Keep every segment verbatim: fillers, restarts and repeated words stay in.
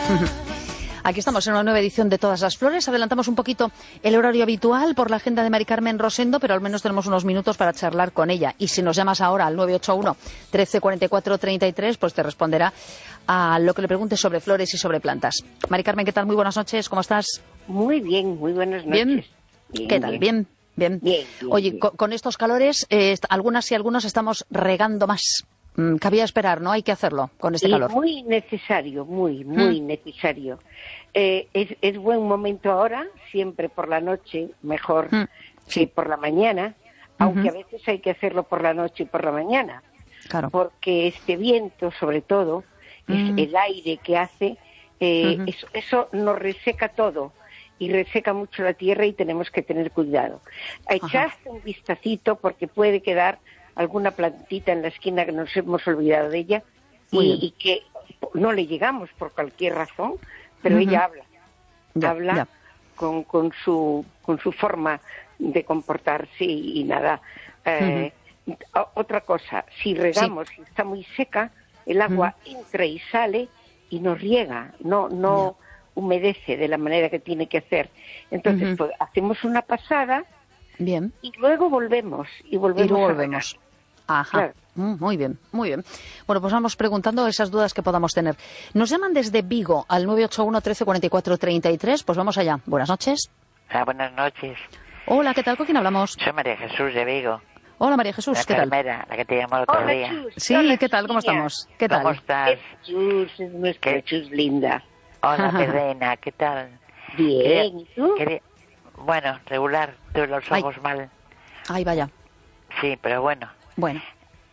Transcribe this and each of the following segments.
Aquí estamos en una nueva edición de Todas las Flores. Adelantamos un poquito el horario habitual por la agenda de Mari Carmen Rosendo, pero al menos tenemos unos minutos para charlar con ella. Y si nos llamas ahora al nueve ocho uno, trece cuarenta y cuatro, treinta y tres, pues te responderá a lo que le preguntes sobre flores y sobre plantas. Mari Carmen, ¿qué tal? Muy buenas noches, ¿cómo estás? Muy bien, muy buenas noches. ¿Bien? Bien, ¿Qué tal? ¿Bien? Bien. Bien, bien, Oye, bien. Con, con estos calores, eh, algunas y algunos estamos regando más. Mm, cabía esperar, ¿no? Hay que hacerlo con este Y calor. muy necesario, muy, muy Mm. necesario. Eh, es, es buen momento ahora, siempre por la noche, mejor Mm. que por la mañana, aunque Ujú. a veces hay que hacerlo por la noche y por la mañana, Claro. porque este viento, sobre todo, Mm. es el aire que hace, eh, Ujú. eso, eso nos reseca todo y reseca mucho la tierra y tenemos que tener cuidado. Echad un vistacito porque puede quedar alguna plantita en la esquina que nos hemos olvidado de ella Muy y, bien. y que no le llegamos por cualquier razón, pero Ujú. ella habla, Ya, habla ya. Con, con su con su forma de comportarse y, y nada. Eh, o- Otra cosa, si regamos y está muy seca, el agua entra y sale y nos riega, no no humedece de la manera que tiene que hacer. Entonces, Ujú. pues hacemos una pasada Bien. y luego volvemos y volvemos Y luego a regar. volvemos. Ajá. Claro. Mm, Muy bien, muy bien. Bueno, pues vamos preguntando esas dudas que podamos tener. Nos llaman desde Vigo al nueve ocho uno, trece cuarenta y cuatro, treinta y tres. Pues vamos allá. Buenas noches. Hola, buenas noches. Hola, ¿qué tal? ¿Con quién hablamos? Soy María Jesús de Vigo, Hola, María la Jesús, ¿qué tal? enfermera, la que te llamó el otro Hola, día. Chus. Sí, Hola, ¿qué tal? ¿Cómo Chusilla. estamos? ¿Qué ¿Cómo tal? estás? Es Chus, es nuestra ¿Qué? Chus linda. Hola, Perrena, ¿qué tal? Bien, ¿y tú? quería- Bueno, regular, tuve los Ay. ojos mal. Ay, vaya. Sí, pero bueno, Bueno.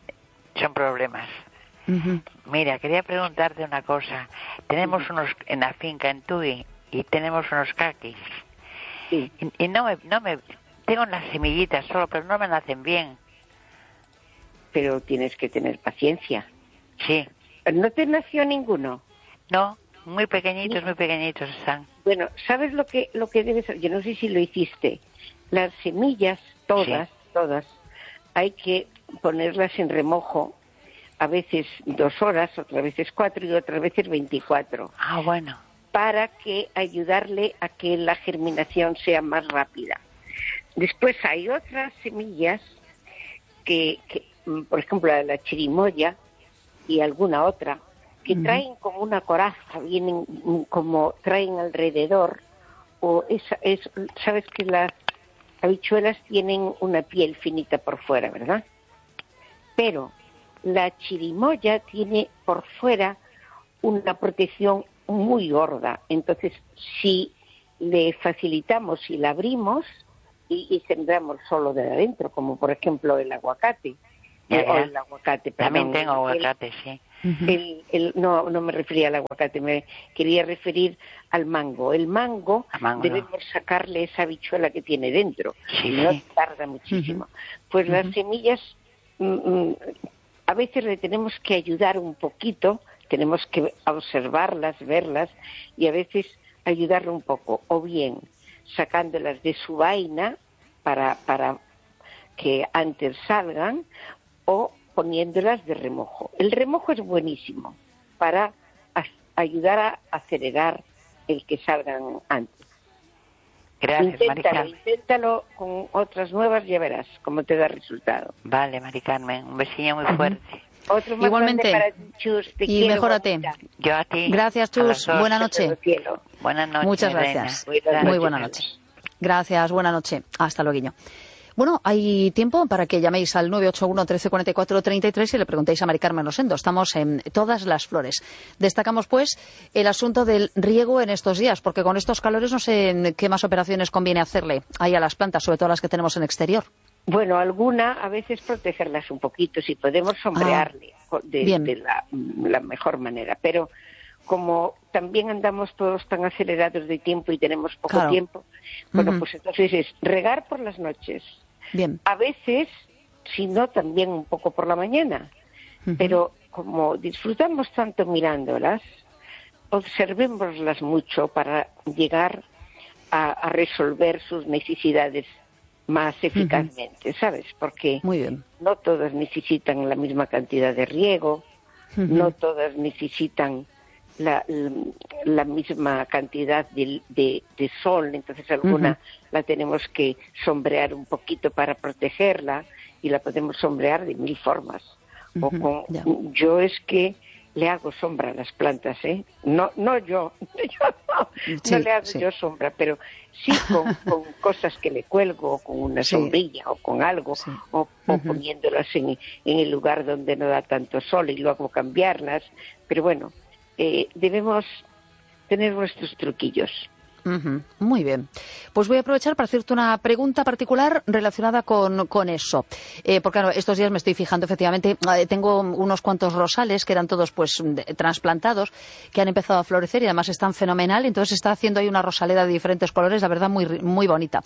son problemas. Ujú. Mira, quería preguntarte una cosa. Tenemos unos, en la finca en Tui, y tenemos unos caquis. Sí. Y, y no me, no me, tengo unas semillitas solo, pero no me nacen bien. Pero tienes que tener paciencia. Sí, ¿No te nació ninguno? no, muy pequeñitos, muy pequeñitos están. Bueno, ¿sabes lo que lo que debes hacer? Yo no sé si lo hiciste. Las semillas, todas, Sí. todas, hay que ponerlas en remojo, a veces dos horas, otras veces cuatro y otras veces veinticuatro, Ah, bueno. para que ayudarle a que la germinación sea más rápida. Después hay otras semillas que, que mm, por ejemplo, la, la chirimoya y alguna otra, que Ujú. traen como una coraza, vienen mm, como traen alrededor, o esa, es, sabes que las habichuelas tienen una piel finita por fuera, ¿verdad? Pero la chirimoya tiene por fuera una protección muy gorda. Entonces, si le facilitamos y la abrimos y, y sembramos solo de adentro, como por ejemplo el aguacate, Ya, eh, o ya. el aguacate, También perdón, tengo el- aguacate, sí. Ujú. el, el- no, no me refería al aguacate, me quería referir al mango. El mango, Al mango, debemos sacarle esa habichuela que tiene dentro, Sí, y no sí. tarda muchísimo. Pues las Ujú. semillas, mm, mm, a veces le tenemos que ayudar un poquito, tenemos que observarlas, verlas, y a veces ayudarle un poco, o bien sacándolas de su vaina para, para que antes salgan, o poniéndolas de remojo. El remojo es buenísimo para as- ayudar a acelerar el que salgan antes. Gracias, Mari Inténtalo, Carmen. inténtalo con otras nuevas, ya verás cómo te da resultado. Vale, Mari Carmen, un besillo muy fuerte. Otro más Igualmente. grande para ti, Chus, te Y quiero, mejórate. bonita. Yo a ti. Gracias, a las Chus. dos. Buena Besos en noche. el cielo. Buenas noches, Muchas mi reina. gracias. Buenas Gracias. Muy buena noches. noche. Gracias, buena noche. Hasta luego. Bueno, hay tiempo para que llaméis al nueve ocho uno, trece cuarenta y cuatro, treinta y tres y le preguntéis a Mari Carmen Rosendo. Estamos en Todas las Flores. Destacamos, pues, el asunto del riego en estos días, porque con estos calores no sé en qué más operaciones conviene hacerle ahí a las plantas, sobre todo las que tenemos en exterior. Bueno, alguna, a veces protegerlas un poquito, si podemos sombrearle de, bien. de la, la mejor manera. Pero como también andamos todos tan acelerados de tiempo y tenemos poco Claro. tiempo, bueno, Ujú. pues entonces es regar por las noches. Bien. A veces, si no, también un poco por la mañana. Ujú. Pero como disfrutamos tanto mirándolas, observémoslas mucho para llegar a, a resolver sus necesidades más eficazmente, ¿sabes? Porque Muy bien. no todas necesitan la misma cantidad de riego, Ujú. no todas necesitan la, la misma cantidad de, de, de sol, entonces alguna uh-huh. la tenemos que sombrear un poquito para protegerla y la podemos sombrear de mil formas. Uh-huh. O con, yeah. Yo es que le hago sombra a las plantas, ¿eh? No, no yo, yo no, sí, no le hago sí. yo sombra, pero sí con, con cosas que le cuelgo, o con una sí. sombrilla, o con algo, sí. o, o uh-huh. poniéndolas en, en el lugar donde no da tanto sol y luego cambiarlas. Pero bueno, eh, debemos tener nuestros truquillos. Uh-huh. Muy bien. Pues voy a aprovechar para hacerte una pregunta particular relacionada con, con eso. Eh, porque claro, estos días me estoy fijando, efectivamente, eh, tengo unos cuantos rosales que eran todos pues de, trasplantados, que han empezado a florecer y además están fenomenal. Entonces está haciendo ahí una rosaleda de diferentes colores, la verdad, muy, muy bonita.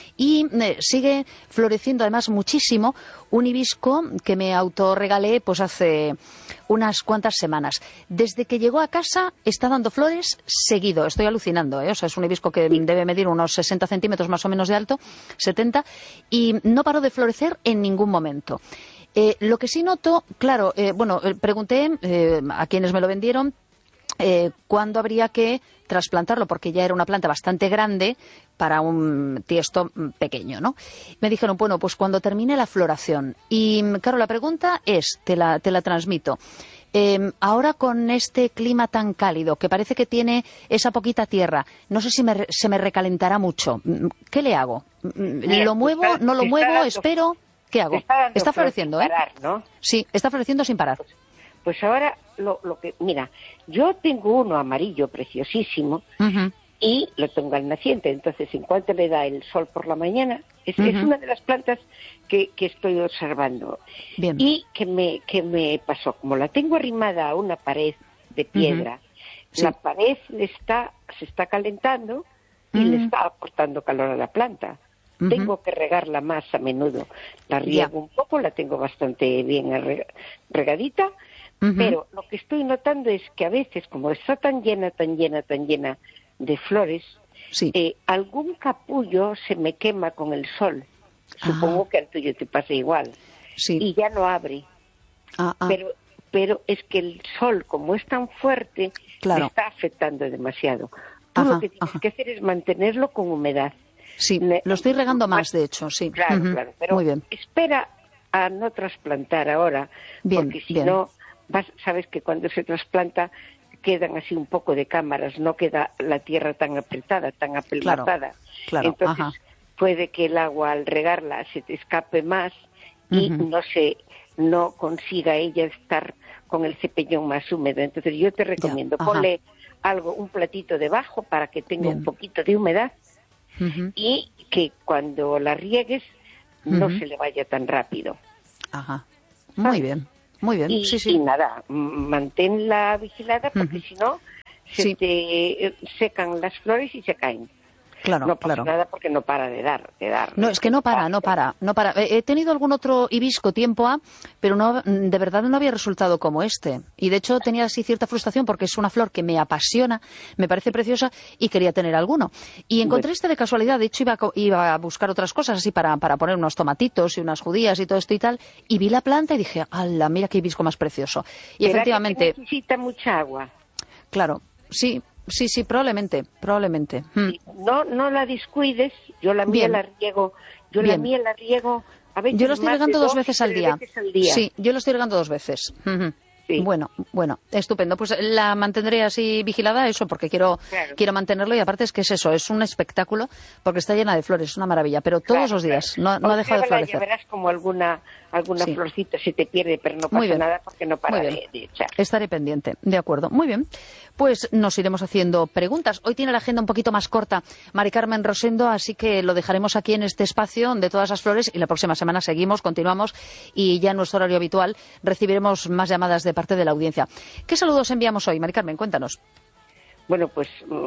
Y eh, sigue floreciendo además muchísimo un hibisco que me autorregalé pues hace unas cuantas semanas. Desde que llegó a casa está dando flores seguido. Estoy alucinando, ¿eh? O sea, es un hibisco que debe medir unos sesenta centímetros más o menos de alto, setenta, y no paró de florecer en ningún momento. Eh, lo que sí noto, claro, eh, bueno, eh, pregunté eh, a quienes me lo vendieron eh, cuándo habría que trasplantarlo, porque ya era una planta bastante grande para un tiesto pequeño, ¿no? Me dijeron, bueno, pues cuando termine la floración. Y claro, la pregunta es, te la, te la transmito. Eh, ahora con este clima tan cálido, que parece que tiene esa poquita tierra, no sé si me, se me recalentará mucho. ¿Qué le hago? Mira, ¿Lo muevo? está, ¿No lo muevo? Dando, ¿Espero? ¿Qué hago? Está, está floreciendo, sin parar, ¿eh? ¿no? Sí, está floreciendo sin parar. Pues, pues ahora, lo, lo que mira, yo tengo uno amarillo preciosísimo, uh-huh. y lo tengo al naciente, entonces en cuanto le da el sol por la mañana, es, uh-huh. es una de las plantas que, que estoy observando. Bien. Y que me, que me pasó, como la tengo arrimada a una pared de piedra, uh-huh. sí. la pared le está, se está calentando y uh-huh. le está aportando calor a la planta. Uh-huh. Tengo que regarla más a menudo. La riego yeah. un poco, la tengo bastante bien regadita, uh-huh. pero lo que estoy notando es que a veces, como está tan llena, tan llena, tan llena de flores, sí. eh, algún capullo se me quema con el sol. Supongo ah. que al tuyo te pasa igual. Sí. Y ya no abre. Ah, ah. Pero, pero es que el sol, como es tan fuerte, claro. me está afectando demasiado. Tú ajá, lo que tienes ajá. que hacer es mantenerlo con humedad. Sí, Le, lo estoy regando más, de hecho, sí. Claro, uh-huh. claro. Pero muy bien. espera a no trasplantar ahora, bien, porque si bien. no, vas, sabes que cuando se trasplanta quedan así un poco de cámaras, no queda la tierra tan apretada, tan apelmazada. Claro, claro, entonces ajá. puede que el agua al regarla se te escape más y uh-huh. no se no consiga ella estar con el cepellón más húmedo. Entonces yo te recomiendo, ya, ponle algo, un platito debajo para que tenga bien. un poquito de humedad uh-huh. y que cuando la riegues uh-huh. no se le vaya tan rápido. Ajá, muy ¿sabes? Bien. Muy bien, y, sí, sí. Y nada, manténla vigilada porque uh-huh. si no, se sí. te secan las flores y se caen. Claro, no pasa claro. nada porque no para de dar, de dar. No, es que no para, no para, no para. He tenido algún otro hibisco tiempo A, pero no, de verdad no había resultado como este. Y de hecho tenía así cierta frustración porque es una flor que me apasiona, me parece preciosa y quería tener alguno. Y encontré bueno. este de casualidad, de hecho iba a, iba a buscar otras cosas así para, para poner unos tomatitos y unas judías y todo esto y tal, y vi la planta y dije, ¡hala, mira qué hibisco más precioso! Y efectivamente... Que necesita mucha agua. Claro, sí. Sí, sí, probablemente, probablemente. Sí, no, no la descuides. Yo la mía Bien. la riego, yo Bien. la mía la riego a veces yo lo estoy más regando de dos veces al día. veces al día. Sí, yo lo estoy regando dos veces. Uh-huh. Sí. Bueno, bueno, estupendo. Pues la mantendré así vigilada, eso, porque quiero claro. quiero mantenerlo y aparte es que es eso, es un espectáculo porque está llena de flores, es una maravilla, pero todos claro, los días, claro. no, no ha dejado de florecer. Ya verás como alguna alguna sí. florcita se te pierde, pero no pasa nada porque no para de, de echar. Estaré pendiente, de acuerdo. Muy bien. Pues nos iremos haciendo preguntas. Hoy tiene la agenda un poquito más corta Mari Carmen Rosendo, así que lo dejaremos aquí en este espacio de todas las flores y la próxima semana seguimos, continuamos y ya en nuestro horario habitual recibiremos más llamadas de parte de la audiencia. ¿Qué saludos enviamos hoy, Mari Carmen? Cuéntanos. Bueno, pues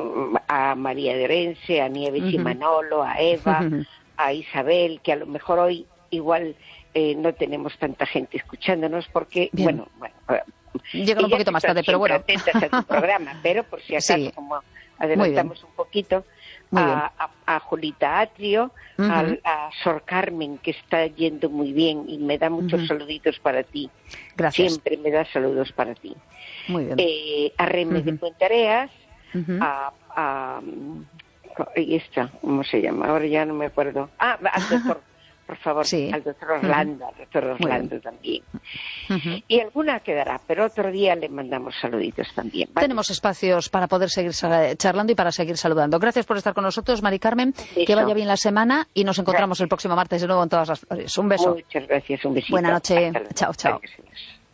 a María de Orense, a Nieves uh-huh. y Manolo, a Eva, uh-huh. a Isabel, que a lo mejor hoy igual eh, no tenemos tanta gente escuchándonos porque, Bien. bueno, bueno... Llegan un poquito más tarde, pero bueno. Atentas a tu programa, pero por si acaso, sí. como adelantamos un poquito, a, a, a Julita Atrio, uh-huh. a, a Sor Carmen, que está yendo muy bien y me da muchos uh-huh. saluditos para ti. Gracias. Siempre me da saludos para ti. Muy bien. Eh, a Reme uh-huh. de Puentareas, uh-huh. a, a... Ahí está, ¿cómo se llama? Ahora ya no me acuerdo. Ah, al doctor, por favor, sí. al doctor Orlando, uh-huh. al doctor Orlando también. Uh-huh. Y alguna quedará, pero otro día le mandamos saluditos también. ¿Vale? Tenemos espacios para poder seguir charlando y para seguir saludando. Gracias por estar con nosotros, Mari Carmen. Eso. Que vaya bien la semana y nos encontramos gracias. El próximo martes de nuevo en Todas las Flores. Un beso. Muchas gracias, un besito. Buenas noches. Chao, chao. Gracias.